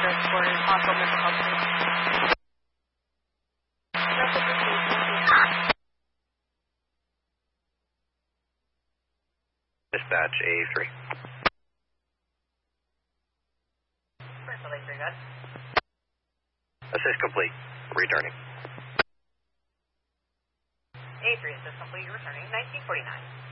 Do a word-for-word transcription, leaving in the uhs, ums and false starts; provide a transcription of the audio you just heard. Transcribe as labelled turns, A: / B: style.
A: progress for possible mental health treatment.
B: Dispatch A three. Assist complete. Returning.
C: A three, assist complete. Returning. nineteen forty-nine.